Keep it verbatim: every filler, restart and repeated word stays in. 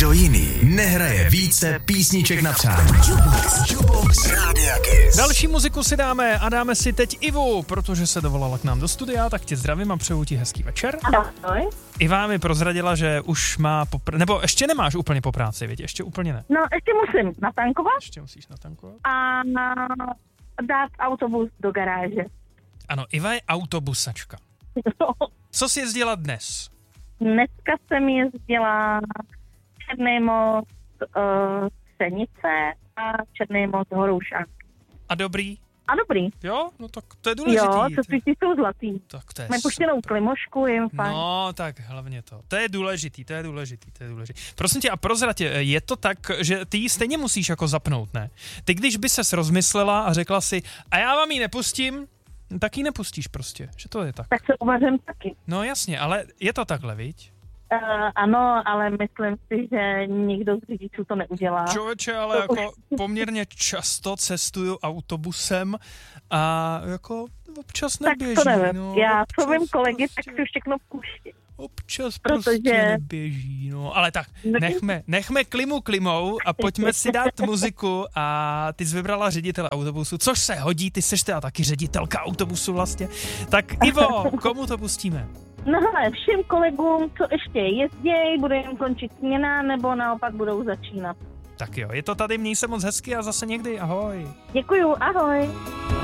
Nikdo jiný nehraje více písniček na přání. Jukebox Rádia Kiss. Další muziku si dáme a dáme si teď Ivu, protože se dovolala k nám do studia, tak tě zdravím a přeju ti hezký večer. Ahoj. Iva mi prozradila, že už má po pr- nebo ještě nemáš úplně po práci, viď? Ještě úplně ne. No, ještě musím natankovat. Ještě musíš natankovat. A dát autobus do garáže. Ano, Iva je autobusačka. Co jsi jezdila dnes? Dneska jsem jezdila Černý most, uh, Senice a Černý most Horoušák. A dobrý? A dobrý. Jo, no tak to je důležitý. Jo, to ty jsou zlatý. Tak to je Mají puštěnou klimošku, jim fajn. No, tak hlavně to. To je důležitý, to je důležitý, to je důležitý. Prosím tě, a prozrať, je to tak, že ty ji stejně musíš jako zapnout, ne? Ty když by ses rozmyslela a řekla si, a já vám ji nepustím, tak ji nepustíš prostě, že to je tak. Tak se uvařím taky. No jasně, ale je to takhle, viď? Uh, ano, ale myslím si, že nikdo z řidičů to neudělá. Člověče, ale jako poměrně často cestuju autobusem a jako občas neběží. Tak to nevím. No, Já občas co vím kolegy, prostě, tak si všechno pustí. Občas Protože- prostě neběží, no. Ale tak, nechme, nechme klimu klimou a pojďme si dát muziku a ty jsi vybrala ředitele autobusu, což se hodí, ty seš teda taky ředitelka autobusu vlastně. Tak Ivo, komu to pustíme? No hele, všem kolegům, co ještě jezdějí, bude jim končit směna, nebo naopak budou začínat. Tak jo, je to tady, měj se moc hezky a zase někdy, ahoj. Děkuju, ahoj.